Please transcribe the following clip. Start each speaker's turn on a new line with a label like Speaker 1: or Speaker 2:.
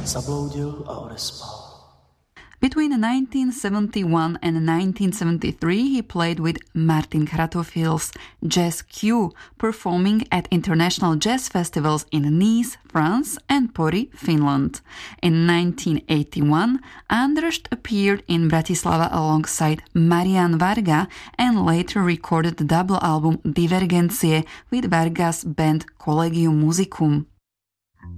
Speaker 1: Zabloudil a odespal.
Speaker 2: Between 1971 and 1973, he played with Martin Kratochvíl's Jazz Q, performing at international jazz festivals in Nice, France, and Pori, Finland. In 1981, Andršt appeared in Bratislava alongside Marian Varga and later recorded the double album Divergencie with Varga's band Collegium Musicum.